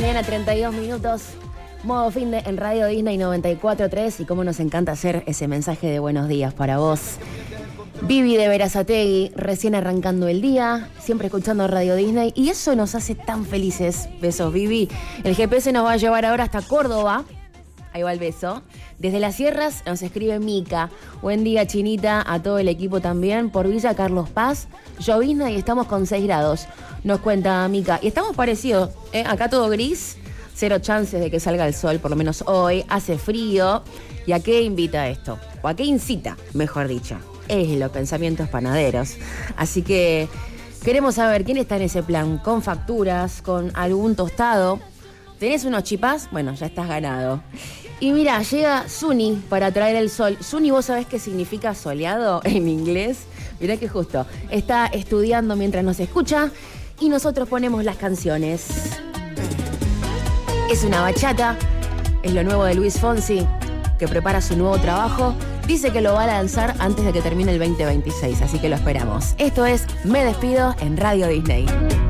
mañana, 32 minutos. Modo fin de en Radio Disney 94.3. Y cómo nos encanta hacer ese mensaje de buenos días para vos. Vivi de Berazategui, recién arrancando el día, siempre escuchando Radio Disney. Y eso nos hace tan felices. Besos, Vivi. El GPS nos va a llevar ahora hasta Córdoba. Ahí va el beso. Desde las sierras nos escribe Mica. Buen día, Chinita, a todo el equipo también. Por Villa Carlos Paz, llovizna y estamos con 6 grados. Nos cuenta Mica. Y estamos parecidos, ¿eh? Acá todo gris, 0 chances de que salga el sol, por lo menos hoy. Hace frío. ¿Y a qué invita esto? O a qué incita, mejor dicho. Es los pensamientos panaderos. Así que queremos saber quién está en ese plan. Con facturas, con algún tostado. ¿Tenés unos chipás? Bueno, ya estás ganado. Y mira, llega Suni para traer el sol. Suni, ¿vos sabés qué significa soleado en inglés? Mirá que justo. Está estudiando mientras nos escucha y nosotros ponemos las canciones. Es una bachata, es lo nuevo de Luis Fonsi, que prepara su nuevo trabajo. Dice que lo va a lanzar antes de que termine el 2026, así que lo esperamos. Esto es Me Despido en Radio Disney.